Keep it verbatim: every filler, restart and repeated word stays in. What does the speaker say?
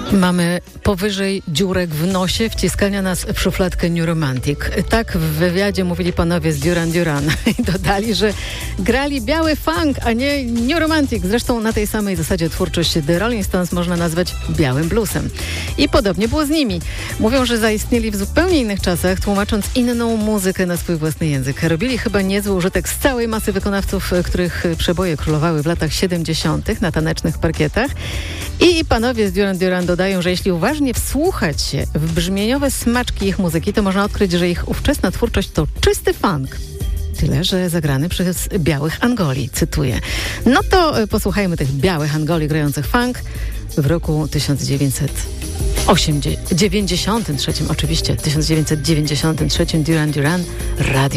Mamy powyżej dziurek w nosie, wciskania nas w szufladkę New Romantic. Tak w wywiadzie mówili panowie z Duran Duran i dodali, że grali biały funk, a nie New Romantic. Zresztą na tej samej zasadzie twórczość The Rolling Stones można nazwać białym bluesem. I podobnie było z nimi. Mówią, że zaistnieli w zupełnie innych czasach, tłumacząc inną muzykę na swój własny język. Robili chyba niezły użytek z całej masy wykonawców, których przeboje królowały w latach siedemdziesiątych na tanecznych parkietach. I panowie z Duran Duran dodają, że jeśli uważnie wsłuchać się w brzmieniowe smaczki ich muzyki, to można odkryć, że ich ówczesna twórczość to czysty funk. Tyle, że zagrany przez białych Angoli, cytuję. No to posłuchajmy tych białych Angoli grających funk w roku tysiąc dziewięćset dziewięćdziesiątym trzecim, oczywiście, tysiąc dziewięćset dziewięćdziesiątym trzecim Duran Duran, Radio